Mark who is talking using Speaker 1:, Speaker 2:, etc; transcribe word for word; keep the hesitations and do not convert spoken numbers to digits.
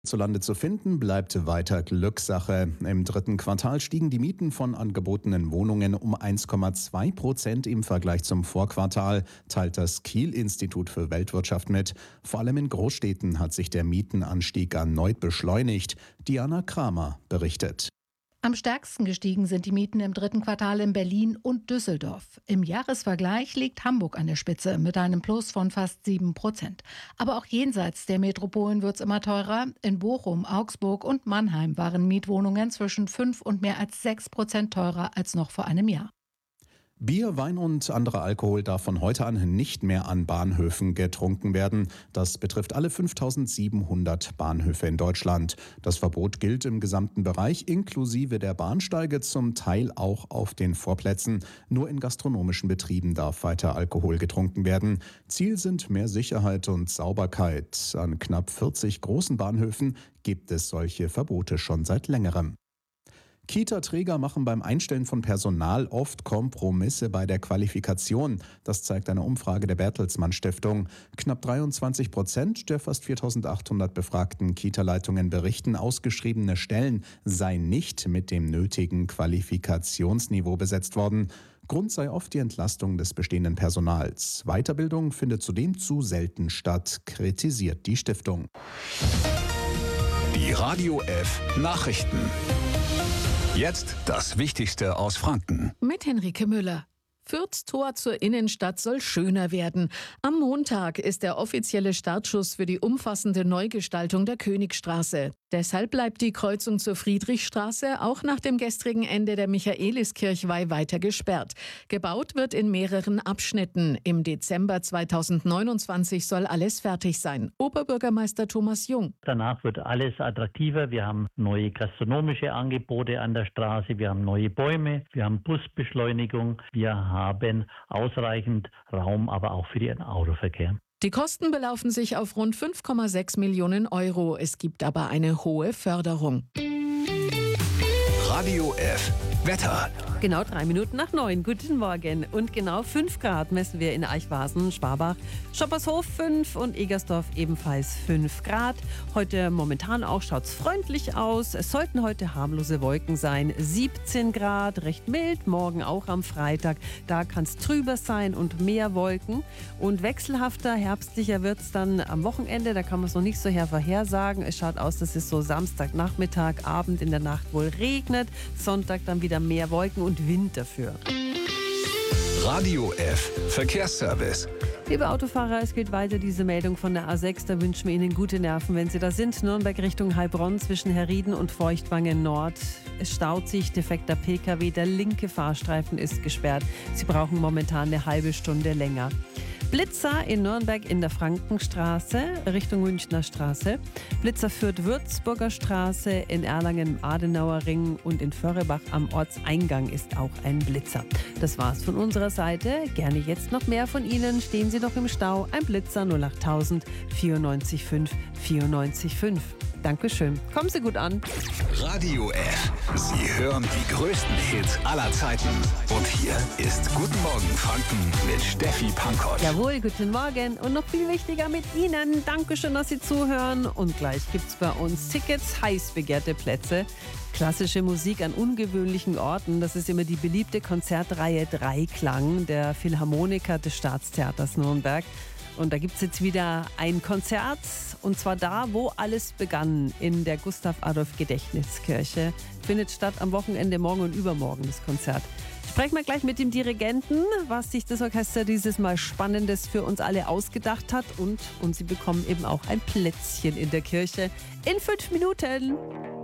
Speaker 1: Hierzulande zu finden, bleibt weiter Glückssache. Im dritten Quartal stiegen die Mieten von angebotenen Wohnungen um eins Komma zwei Prozent im Vergleich zum Vorquartal, teilt das Kiel-Institut für Weltwirtschaft mit. Vor allem in Großstädten hat sich der Mietenanstieg erneut beschleunigt. Diana Kramer berichtet.
Speaker 2: Am stärksten gestiegen sind die Mieten im dritten Quartal in Berlin und Düsseldorf. Im Jahresvergleich liegt Hamburg an der Spitze mit einem Plus von fast sieben Prozent. Aber auch jenseits der Metropolen wird es immer teurer. In Bochum, Augsburg und Mannheim waren Mietwohnungen zwischen fünf und mehr als sechs Prozent teurer als noch vor einem Jahr.
Speaker 1: Bier, Wein und anderer Alkohol darf von heute an nicht mehr an Bahnhöfen getrunken werden. Das betrifft alle fünftausendsiebenhundert Bahnhöfe in Deutschland. Das Verbot gilt im gesamten Bereich inklusive der Bahnsteige, zum Teil auch auf den Vorplätzen. Nur in gastronomischen Betrieben darf weiter Alkohol getrunken werden. Ziel sind mehr Sicherheit und Sauberkeit. An knapp vierzig großen Bahnhöfen gibt es solche Verbote schon seit längerem. Kita-Träger machen beim Einstellen von Personal oft Kompromisse bei der Qualifikation. Das zeigt eine Umfrage der Bertelsmann Stiftung. Knapp dreiundzwanzig Prozent der fast viertausendachthundert befragten Kita-Leitungen berichten, ausgeschriebene Stellen seien nicht mit dem nötigen Qualifikationsniveau besetzt worden. Grund sei oft die Entlastung des bestehenden Personals. Weiterbildung findet zudem zu selten statt, kritisiert die Stiftung.
Speaker 3: Die Radio F Nachrichten. Jetzt das Wichtigste aus Franken.
Speaker 4: Mit Henrike Müller. Fürths Tor zur Innenstadt soll schöner werden. Am Montag ist der offizielle Startschuss für die umfassende Neugestaltung der Königstraße. Deshalb bleibt die Kreuzung zur Friedrichstraße auch nach dem gestrigen Ende der Michaeliskirchweih weiter gesperrt. Gebaut wird in mehreren Abschnitten. Im Dezember zweitausendneunundzwanzig soll alles fertig sein. Oberbürgermeister Thomas Jung.
Speaker 5: Danach wird alles attraktiver. Wir haben neue gastronomische Angebote an der Straße. Wir haben neue Bäume. Wir haben Busbeschleunigung. Wir haben ausreichend Raum, aber auch für den Autoverkehr.
Speaker 4: Die Kosten belaufen sich auf rund fünf Komma sechs Millionen Euro. Es gibt aber eine hohe Förderung.
Speaker 3: Radio F Wetter.
Speaker 6: Genau drei Minuten nach neun. Guten Morgen. Und genau fünf Grad messen wir in Eichwasen, Schwabach, Schoppershof fünf und Egersdorf ebenfalls fünf Grad. Heute momentan auch schaut es freundlich aus. Es sollten heute harmlose Wolken sein. siebzehn Grad, recht mild. Morgen auch am Freitag. Da kann es trüber sein und mehr Wolken. Und wechselhafter, herbstlicher wird es dann am Wochenende. Da kann man es noch nicht so her vorhersagen. Es schaut aus, dass es so Samstagnachmittag, Abend in der Nacht wohl regnet. Sonntag dann wieder mehr Wolken und Wind dafür.
Speaker 3: Radio F Verkehrsservice.
Speaker 6: Liebe Autofahrer, es geht weiter diese Meldung von der A sechs. Da wünschen wir Ihnen gute Nerven, wenn Sie da sind. Nürnberg Richtung Heilbronn zwischen Herrieden und Feuchtwangen Nord. Es staut sich, defekter P K W. Der linke Fahrstreifen ist gesperrt. Sie brauchen momentan eine halbe Stunde länger. Blitzer in Nürnberg in der Frankenstraße Richtung Münchner Straße. Blitzer führt Würzburger Straße, in Erlangen im Adenauer Ring und in Förrebach am Ortseingang ist auch ein Blitzer. Das war's von unserer Seite. Gerne jetzt noch mehr von Ihnen. Stehen Sie noch im Stau. Ein Blitzer null acht null null vier neun fünf vier neun fünf. Dankeschön. Kommen Sie gut an.
Speaker 3: Radio F. Sie hören die größten Hits aller Zeiten. Und hier ist Guten Morgen Franken mit Steffi Pankott.
Speaker 6: Jawohl, guten Morgen. Und noch viel wichtiger mit Ihnen. Dankeschön, dass Sie zuhören. Und gleich gibt's bei uns Tickets, heiß begehrte Plätze. Klassische Musik an ungewöhnlichen Orten. Das ist immer die beliebte Konzertreihe Dreiklang der Philharmoniker des Staatstheaters Nürnberg. Und da gibt es jetzt wieder ein Konzert, und zwar da, wo alles begann, in der Gustav-Adolf-Gedächtniskirche. Findet statt am Wochenende, morgen und übermorgen das Konzert. Sprechen wir gleich mit dem Dirigenten, was sich das Orchester dieses Mal Spannendes für uns alle ausgedacht hat. Und, und Sie bekommen eben auch ein Plätzchen in der Kirche in fünf Minuten.